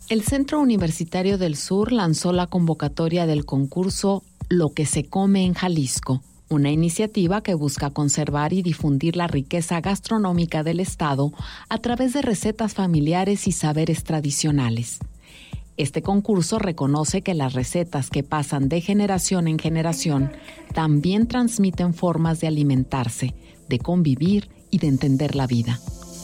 El Centro Universitario del Sur lanzó la convocatoria del concurso Lo que se come en Jalisco, una iniciativa que busca conservar y difundir la riqueza gastronómica del Estado a través de recetas familiares y saberes tradicionales. Este concurso reconoce que las recetas que pasan de generación en generación también transmiten formas de alimentarse, de convivir y de entender la vida.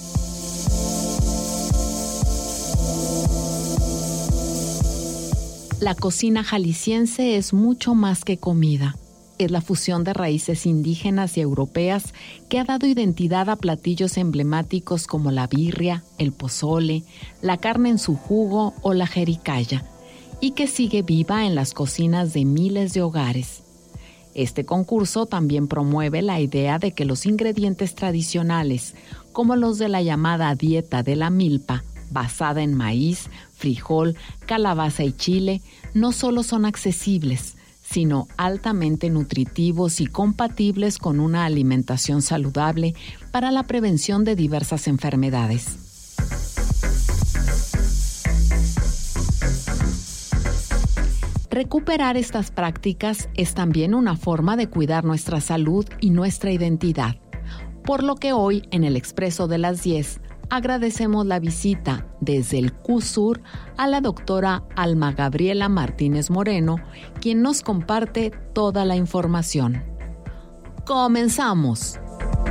La cocina jalisciense es mucho más que comida. Es la fusión de raíces indígenas y europeas que ha dado identidad a platillos emblemáticos como la birria, el pozole, la carne en su jugo o la jericaya, y que sigue viva en las cocinas de miles de hogares. Este concurso también promueve la idea de que los ingredientes tradicionales, como los de la llamada dieta de la milpa, basada en maíz, frijol, calabaza y chile, no solo son accesibles, sino altamente nutritivos y compatibles con una alimentación saludable para la prevención de diversas enfermedades. Recuperar estas prácticas es también una forma de cuidar nuestra salud y nuestra identidad, por lo que hoy en el Expreso de las 10 agradecemos la visita desde el CUSUR a la doctora Alma Gabriela Martínez Moreno, quien nos comparte toda la información. ¡Comenzamos!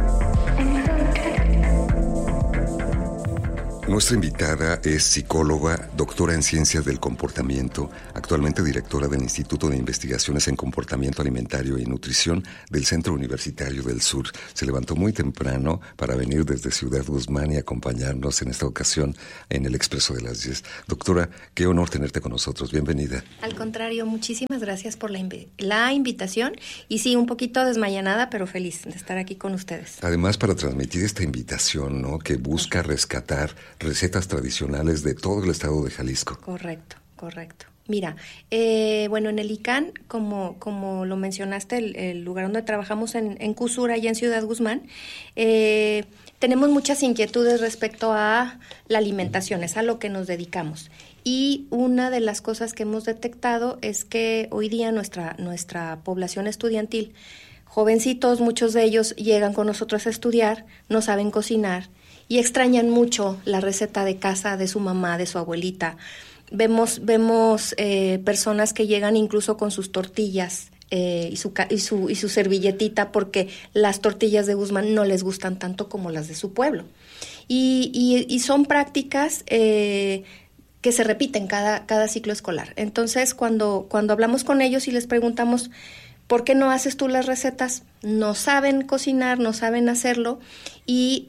Nuestra invitada es psicóloga, doctora en Ciencias del Comportamiento, actualmente directora del Instituto de Investigaciones en Comportamiento Alimentario y Nutrición del Centro Universitario del Sur. Se levantó muy temprano para venir desde Ciudad Guzmán y acompañarnos en esta ocasión en el Expreso de las 10. Doctora, qué honor tenerte con nosotros. Bienvenida. Al contrario, muchísimas gracias por la invitación. Y sí, un poquito desmayanada, pero feliz de estar aquí con ustedes. Además, para transmitir esta invitación, ¿no?, que busca rescatar recetas tradicionales de todo el estado de Jalisco. Correcto. Mira, bueno, en el ICANN, como lo mencionaste, el lugar donde trabajamos en CUSUR, allá en Ciudad Guzmán, tenemos muchas inquietudes respecto a la alimentación, es a lo que nos dedicamos. Y una de las cosas que hemos detectado es que hoy día nuestra población estudiantil, jovencitos, muchos de ellos llegan con nosotros a estudiar, no saben cocinar, y extrañan mucho la receta de casa de su mamá, de su abuelita. Vemos personas que llegan incluso con sus tortillas y su servilletita, porque las tortillas de Guzmán no les gustan tanto como las de su pueblo. Y son prácticas que se repiten cada ciclo escolar. Entonces, cuando hablamos con ellos y les preguntamos, ¿por qué no haces tú las recetas? No saben cocinar, no saben hacerlo y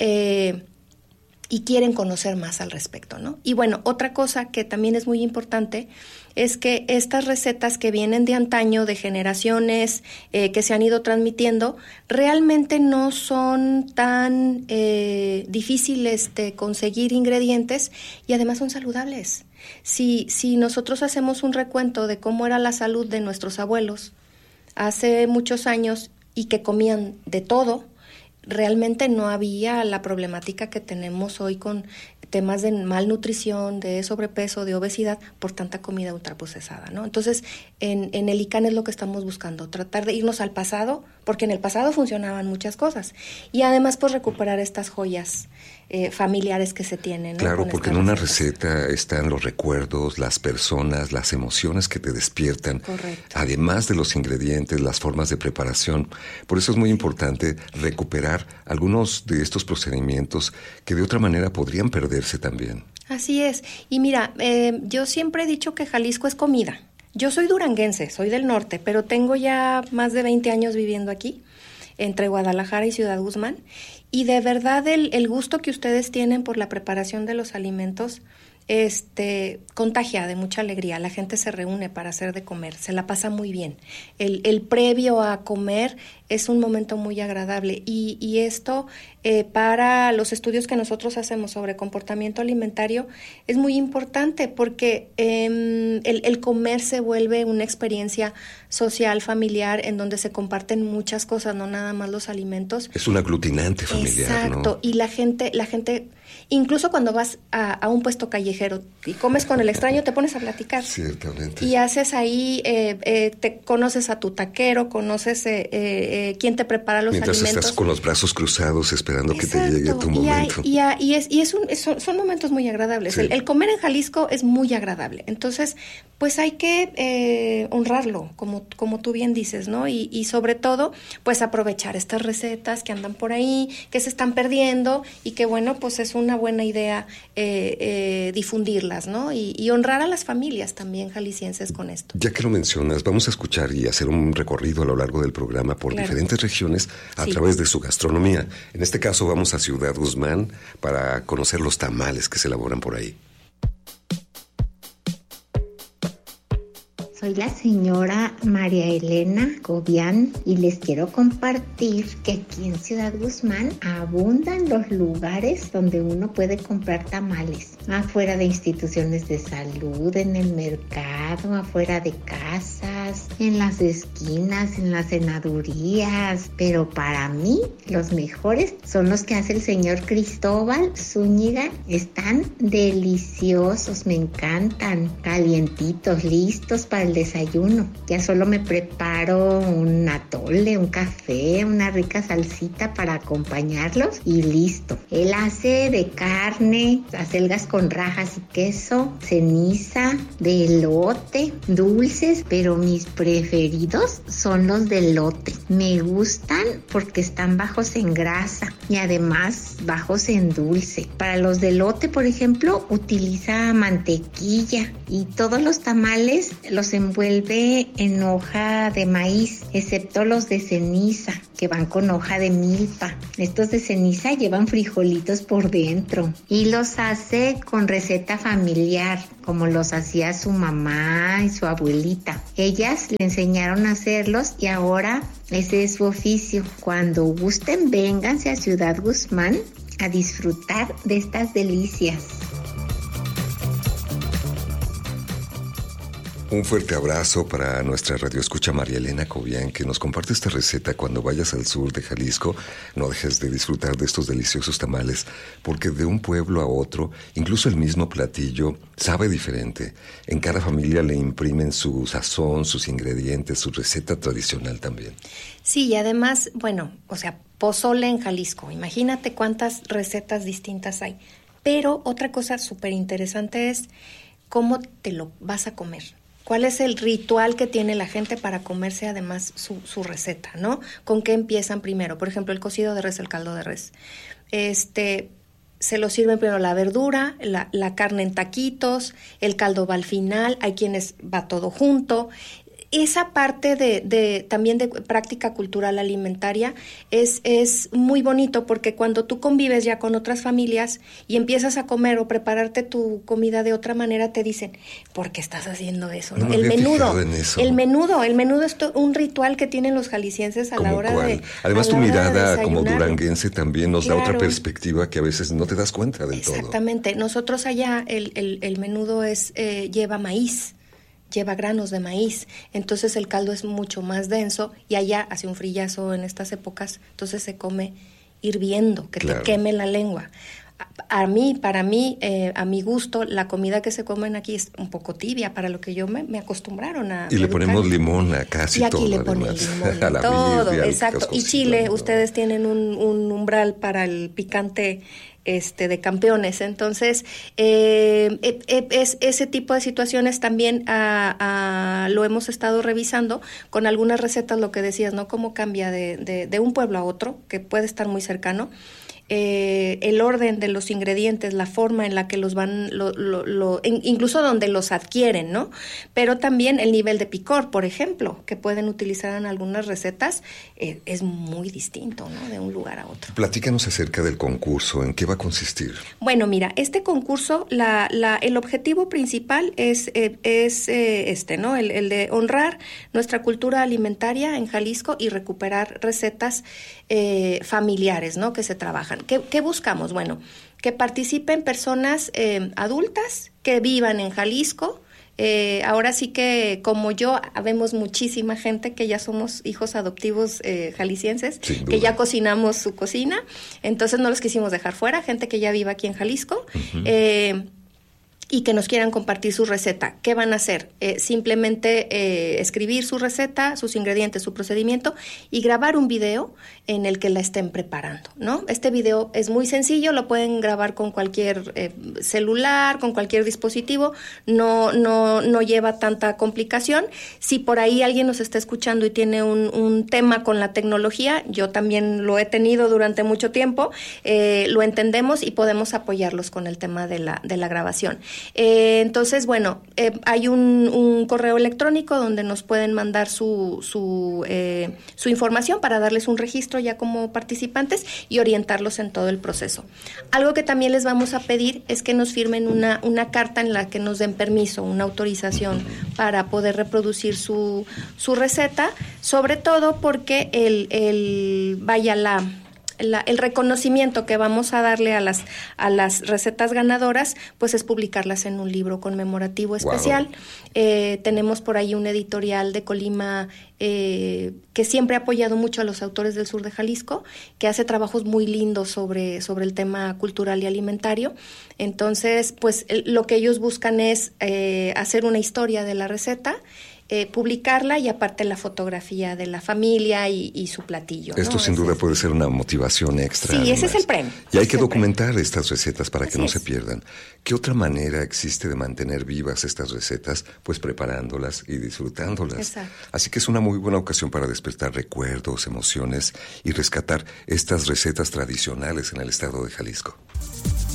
quieren conocer más al respecto, ¿no? Y bueno, otra cosa que también es muy importante es que estas recetas que vienen de antaño, de generaciones que se han ido transmitiendo, realmente no son tan difíciles de conseguir ingredientes y además son saludables. Si nosotros hacemos un recuento de cómo era la salud de nuestros abuelos hace muchos años y que comían de todo, realmente no había la problemática que tenemos hoy con temas de malnutrición, de sobrepeso, de obesidad, por tanta comida ultraprocesada, ¿no? Entonces, en el ICANN es lo que estamos buscando, tratar de irnos al pasado, porque en el pasado funcionaban muchas cosas, y además, pues, recuperar estas joyas familiares que se tienen, ¿no? Claro, porque en una receta están los recuerdos, las personas, las emociones que te despiertan. Correcto. Además de los ingredientes, las formas de preparación. Por eso es muy importante recuperar algunos de estos procedimientos que de otra manera podrían perderse también. Así es. Y mira, yo siempre he dicho que Jalisco es comida. Yo soy duranguense, soy del norte, pero tengo ya más de 20 años viviendo aquí, entre Guadalajara y Ciudad Guzmán. Y de verdad el gusto que ustedes tienen por la preparación de los alimentos contagia de mucha alegría. La gente se reúne para hacer de comer, se la pasa muy bien. El previo a comer es un momento muy agradable y esto para los estudios que nosotros hacemos sobre comportamiento alimentario es muy importante porque el comer se vuelve una experiencia social, familiar, en donde se comparten muchas cosas, no nada más los alimentos. Es un aglutinante familiar, exacto, ¿no? Y la gente Incluso cuando vas a un puesto callejero y comes con el extraño, te pones a platicar. Ciertamente. Y haces ahí, te conoces a tu taquero, conoces quién te prepara los Mientras alimentos. estás con los brazos cruzados esperando que te llegue tu momento. Son momentos muy agradables. Sí. El comer en Jalisco es muy agradable. Entonces, pues hay que honrarlo, como tú bien dices, ¿no? Y sobre todo, pues aprovechar estas recetas que andan por ahí, que se están perdiendo y que, bueno, pues es una buena idea difundirlas, ¿no? Y honrar a las familias también jaliscienses con esto. Ya que lo mencionas, vamos a escuchar y hacer un recorrido a lo largo del programa por diferentes regiones a través de su gastronomía. En este caso vamos a Ciudad Guzmán para conocer los tamales que se elaboran por ahí. Soy la señora María Elena Cobian y les quiero compartir que aquí en Ciudad Guzmán abundan los lugares donde uno puede comprar tamales. Afuera de instituciones de salud, en el mercado, afuera de casas, en las esquinas, en las cenadurías. Pero para mí los mejores son los que hace el señor Cristóbal Zúñiga. Están deliciosos, me encantan, calientitos, listos para el desayuno. Ya solo me preparo un atole, un café, una rica salsita para acompañarlos y listo. Él hace de carne, acelgas con rajas y queso, ceniza, de elote, dulces, pero mis preferidos son los de elote. Me gustan porque están bajos en grasa y además bajos en dulce. Para los de elote, por ejemplo, utiliza mantequilla y todos los tamales los envuelve en hoja de maíz, excepto los de ceniza, que van con hoja de milpa. Estos de ceniza llevan frijolitos por dentro y los hace con receta familiar, como los hacía su mamá y su abuelita. Ellas le enseñaron a hacerlos y ahora ese es su oficio. Cuando gusten, vénganse a Ciudad Guzmán a disfrutar de estas delicias. Un fuerte abrazo para nuestra radioescucha María Elena Cobian, que nos comparte esta receta. Cuando vayas al sur de Jalisco, no dejes de disfrutar de estos deliciosos tamales, porque de un pueblo a otro, incluso el mismo platillo sabe diferente. En cada familia le imprimen su sazón, sus ingredientes, su receta tradicional también. Sí, y además, bueno, o sea, pozole en Jalisco. Imagínate cuántas recetas distintas hay. Pero otra cosa súper interesante es cómo te lo vas a comer. ¿Cuál es el ritual que tiene la gente para comerse además su receta, ¿no? ¿Con qué empiezan primero? Por ejemplo, el cocido de res, el caldo de res. Se lo sirven primero la verdura, la carne en taquitos, el caldo va al final, hay quienes va todo junto. Esa parte también de práctica cultural alimentaria es muy bonito, porque cuando tú convives ya con otras familias y empiezas a comer o prepararte tu comida de otra manera, te dicen, ¿por qué estás haciendo eso? No me el había menudo, fijado en eso. el menudo es un ritual que tienen los jaliscienses a la hora de Además, tu mirada como desayunar. Duranguense también nos da otra Claro. perspectiva que a veces no te das cuenta del todo. Exactamente. Nosotros allá el menudo lleva maíz, lleva granos de maíz, entonces el caldo es mucho más denso y allá hace un frillazo en estas épocas, entonces se come hirviendo, que Claro. te queme la lengua. Para mí, a mi gusto, la comida que se comen aquí es un poco tibia para lo que yo me acostumbraron a Y le educar. ponemos limón a casi y aquí todo, le ponen además. limón A la todo, birria, al exacto. Y cascocito, Chile, ¿no? ustedes tienen un umbral para el picante de campeones. Entonces, es ese tipo de situaciones también lo hemos estado revisando con algunas recetas, lo que decías, ¿no? Cómo cambia de un pueblo a otro, que puede estar muy cercano. El orden de los ingredientes, la forma en la que los van, incluso donde los adquieren, ¿no? Pero también el nivel de picor, por ejemplo, que pueden utilizar en algunas recetas, es muy distinto, ¿no? De un lugar a otro. Platícanos acerca del concurso, ¿en qué va a consistir? Bueno, mira, este concurso, el objetivo principal es ¿no? El de honrar nuestra cultura alimentaria en Jalisco y recuperar recetas familiares, ¿no? Que se trabajan. ¿Qué buscamos? Bueno, que participen personas adultas que vivan en Jalisco, Ahora sí que, como yo, habemos muchísima gente que ya somos hijos adoptivos jaliscienses, que ya cocinamos su cocina, entonces no los quisimos dejar fuera, gente que ya vive aquí en Jalisco. Y que nos quieran compartir su receta. ¿Qué van a hacer? Simplemente escribir su receta, sus ingredientes, su procedimiento y grabar un video en el que la estén preparando, ¿no? Este video es muy sencillo, lo pueden grabar con cualquier celular, con cualquier dispositivo, no lleva tanta complicación. Si por ahí alguien nos está escuchando y tiene un tema con la tecnología, yo también lo he tenido durante mucho tiempo, lo entendemos y podemos apoyarlos con el tema de la grabación. Entonces, bueno, hay un correo electrónico donde nos pueden mandar su información para darles un registro ya como participantes y orientarlos en todo el proceso. Algo que también les vamos a pedir es que nos firmen una carta en la que nos den permiso, una autorización para poder reproducir su receta, sobre todo porque el reconocimiento que vamos a darle a las recetas ganadoras, pues es publicarlas en un libro conmemorativo especial. Wow. Tenemos por ahí un editorial de Colima que siempre ha apoyado mucho a los autores del sur de Jalisco, que hace trabajos muy lindos sobre el tema cultural y alimentario. Entonces, pues lo que ellos buscan es hacer una historia de la receta, publicarla y aparte la fotografía de la familia y su platillo. Esto, ¿no? Sin duda puede ser una motivación extra. Sí, además. Ese es el premio. Y hay que documentar estas recetas para que no se pierdan. ¿Qué otra manera existe de mantener vivas estas recetas? Pues preparándolas y disfrutándolas. Exacto. Así que es una muy buena ocasión para despertar recuerdos, emociones y rescatar estas recetas tradicionales en el estado de Jalisco.